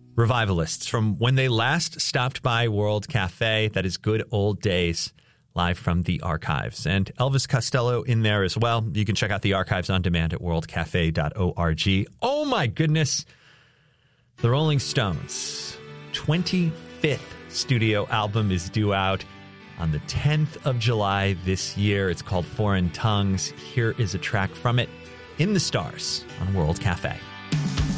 Revivalists from when they last stopped by World Cafe. That is Good Old Days, live from the archives. And Elvis Costello in there as well. You can check out the archives on demand at worldcafe.org. Oh my goodness. The Rolling Stones' 25th studio album is due out on the 10th of July this year. It's called Foreign Tongues. Here is a track from it, In the Stars, on World Cafe.